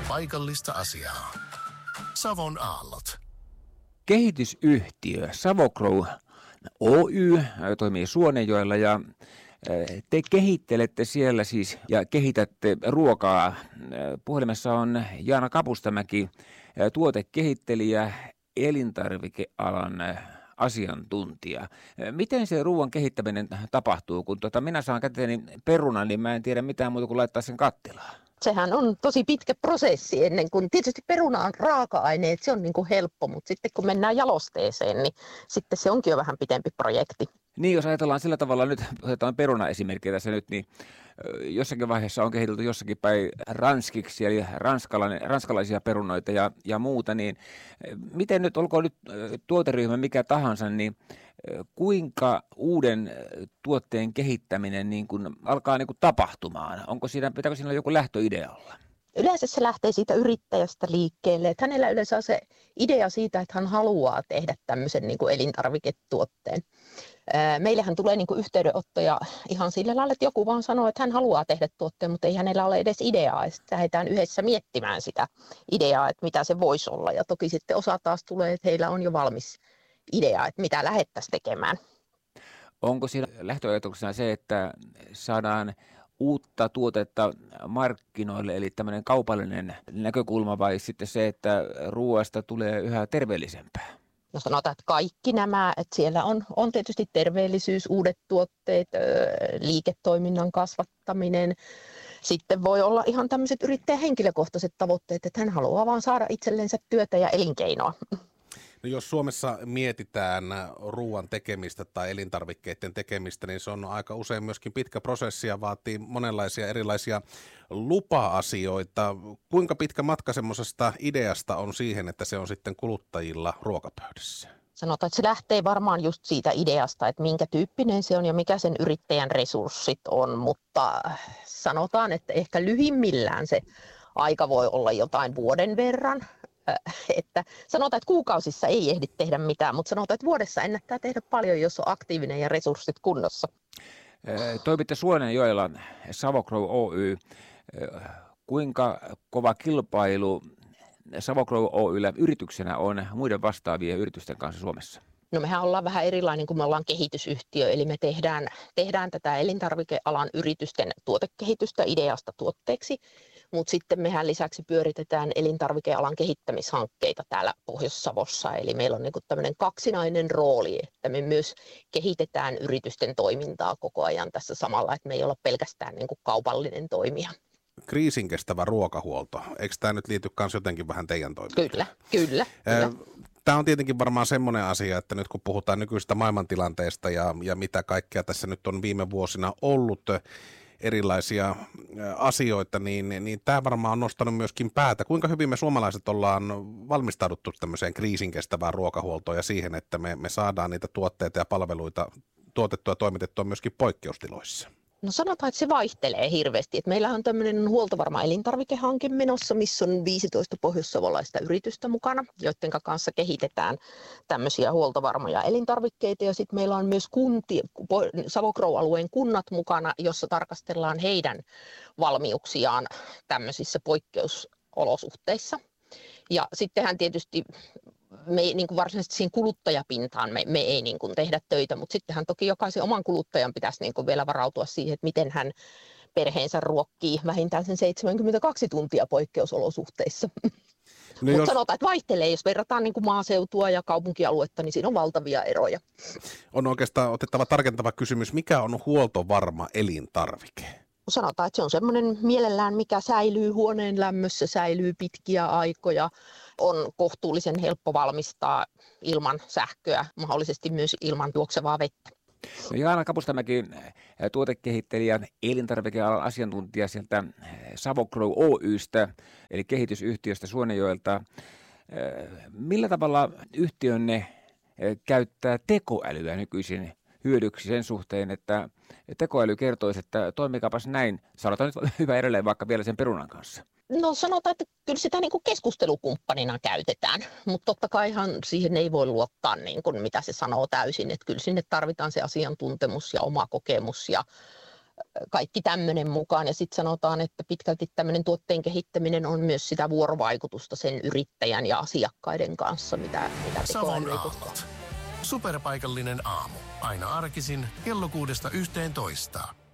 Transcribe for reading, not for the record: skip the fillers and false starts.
paikallista asiaa. Savon aallot. Kehitysyhtiö Savogrow Oy toimii Suonenjoella ja te kehittelette siellä siis ja kehitätte ruokaa. Puhelimessa on Jaana Kapustamäki, tuotekehittelijä, elintarvikealan asiantuntija. Miten se ruoan kehittäminen tapahtuu? Kun minä saan käteeni perunan, niin mä en tiedä mitään muuta kuin laittaa sen kattilaan. Sehän on tosi pitkä prosessi ennen kuin, tietysti peruna on raaka-aineet, se on niin kuin helppo, mutta sitten kun mennään jalosteeseen, niin sitten se onkin jo vähän pitempi projekti. Niin, jos ajatellaan sillä tavalla, nyt otetaan peruna-esimerkkiä tässä nyt, niin jossakin vaiheessa on kehitelty jossakin päin ranskiksi, eli ranskalaisia perunoita ja muuta, niin miten nyt, olkoon nyt tuoteryhmä mikä tahansa, niin kuinka uuden tuotteen kehittäminen niin kuin alkaa niin kuin tapahtumaan? Pitääkö siinä joku lähtöidea olla? Yleensä se lähtee siitä yrittäjästä liikkeelle, että hänellä yleensä on se idea siitä, että hän haluaa tehdä tämmöisen niin kuin elintarviketuotteen. Meillähän tulee niin kuin yhteydenottoja ihan sillä lailla, että joku vaan sanoo, että hän haluaa tehdä tuotteen, mutta ei hänellä ole edes ideaa. Ja sitten lähdetään yhdessä miettimään sitä ideaa, että mitä se voisi olla. Ja toki sitten osa taas tulee, että heillä on jo valmis idea, että mitä lähdettäisiin tekemään. Onko siinä lähtöajatuksena se, että saadaan uutta tuotetta markkinoille, eli tämmöinen kaupallinen näkökulma, vai sitten se, että ruoasta tulee yhä terveellisempää? No sanotaan, että kaikki nämä, että siellä on tietysti terveellisyys, uudet tuotteet, liiketoiminnan kasvattaminen. Sitten voi olla ihan tämmöiset yrittäjän henkilökohtaiset tavoitteet, että hän haluaa vaan saada itsellensä työtä ja elinkeinoa. No jos Suomessa mietitään ruoan tekemistä tai elintarvikkeiden tekemistä, niin se on aika usein myöskin pitkä prosessi ja vaatii monenlaisia erilaisia lupa-asioita. Kuinka pitkä matka semmoisesta ideasta on siihen, että se on sitten kuluttajilla ruokapöydässä? Sanotaan, että se lähtee varmaan just siitä ideasta, että minkä tyyppinen se on ja mikä sen yrittäjän resurssit on, mutta sanotaan, että ehkä lyhimmillään se aika voi olla jotain vuoden verran. Että sanotaan, että kuukausissa ei ehdi tehdä mitään, mutta sanotaan, että vuodessa ennättää tehdä paljon, jos on aktiivinen ja resurssit kunnossa. Toimitte Suonenjoella Savogrow Oy. Kuinka kova kilpailu Savogrow Oyllä yrityksenä on muiden vastaavien yritysten kanssa Suomessa? No mehän ollaan vähän erilainen, kun me ollaan kehitysyhtiö, eli me tehdään tätä elintarvikealan yritysten tuotekehitystä ideasta tuotteeksi, mutta sitten mehän lisäksi pyöritetään elintarvikealan kehittämishankkeita täällä Pohjois-Savossa, eli meillä on niinku tämmöinen kaksinainen rooli, että me myös kehitetään yritysten toimintaa koko ajan tässä samalla, että me ei olla pelkästään niinku kaupallinen toimija. Kriisinkestävä ruokahuolto, eikö tämä nyt liity myös jotenkin vähän teidän toimintaan? Kyllä. Tämä on tietenkin varmaan semmoinen asia, että nyt kun puhutaan nykyisestä maailmantilanteesta ja mitä kaikkea tässä nyt on viime vuosina ollut erilaisia asioita, niin tämä varmaan on nostanut myöskin päätä. Kuinka hyvin me suomalaiset ollaan valmistauduttu tämmöiseen kriisinkestävään ruokahuoltoon ja siihen, että me saadaan niitä tuotteita ja palveluita tuotettua ja toimitettua myöskin poikkeustiloissa? No sanotaan, että se vaihtelee hirveästi. Että meillä on tämmöinen huoltovarma elintarvikehanke menossa, missä on 15 pohjoissavolaista yritystä mukana, joiden kanssa kehitetään tämmöisiä huoltovarmoja elintarvikkeita. Ja sitten meillä on myös Savogrow-alueen kunnat mukana, jossa tarkastellaan heidän valmiuksiaan tämmöisissä poikkeusolosuhteissa. Ja sittenhän tietysti me ei niin kuin varsinaisesti siihen kuluttajapintaan me ei niin kuin tehdä töitä, mutta sittenhän toki jokaisen oman kuluttajan pitäisi niin kuin vielä varautua siihen, että miten hän perheensä ruokkii vähintään sen 72 tuntia poikkeusolosuhteissa. No mutta sanotaan, että vaihtelee, jos verrataan niin kuin maaseutua ja kaupunkialuetta, niin siinä on valtavia eroja. On oikeastaan otettava tarkentava kysymys, mikä on huoltovarma elintarvike? Sanotaan, että se on semmoinen mielellään, mikä säilyy huoneen lämmössä, säilyy pitkiä aikoja, on kohtuullisen helppo valmistaa ilman sähköä, mahdollisesti myös ilman juoksevaa vettä. No Jaana Kapustamäki, tuotekehittelijä, elintarvikealan asiantuntija sieltä Savogrow Oystä, eli kehitysyhtiöstä Suonenjoelta. Millä tavalla yhtiönne käyttää tekoälyä nykyisin hyödyksi sen suhteen, että tekoäly kertoisi, että toimikaapas näin, sanotaan nyt hyvä edelleen vaikka vielä sen perunan kanssa? No sanotaan, että kyllä sitä niin kuin keskustelukumppanina käytetään, mutta totta kaihan siihen ei voi luottaa niin kuin mitä se sanoo täysin, että kyllä sinne tarvitaan se asiantuntemus ja oma kokemus ja kaikki tämmöinen mukaan. Ja sitten sanotaan, että pitkälti tämmöinen tuotteen kehittäminen on myös sitä vuorovaikutusta sen yrittäjän ja asiakkaiden kanssa, mitä Savon aallot. Superpaikallinen aamu. Aina arkisin kello 6–11.